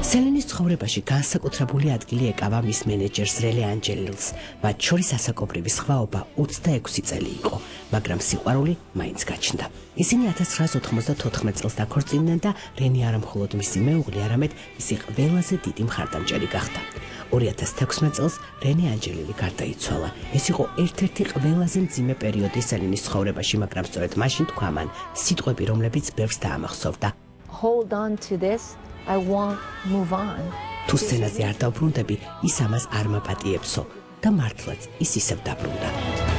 სელენის ცხოვრებაში განსაკუთრებული ადგილი ეკავა მის მენეჯერს რელე ანჯელილს. მათ შორის ასაკობრივი სხვაობა 26 წელი იყო, მაგრამ სიყვარული მაინც გაჩნდა. ისინი 1994 წელს დაქორწინდნენ და რენი არა მხოლოდ მისი მეუღლე, არამედ მისი ყველაზე დიდი მხარდამჭერი გახდა. 2016 წელს რენი ანჯელილი გარდაიცვალა. ეს იყო ერთ-ერთი ყველაზე მძიმე პერიოდი სელენის ცხოვრებაში, მაგრამ სწორედ მაშინ თქვა მან სიტყვები, რომლებიც ბევრს დაამახსოვრდა. Hold on to this. I won't move on. თუ სცენაზე არ დავბრუნდები, ის ამას არ მაპატიებსო და მართლაც ის ისევ დაბრუნდა.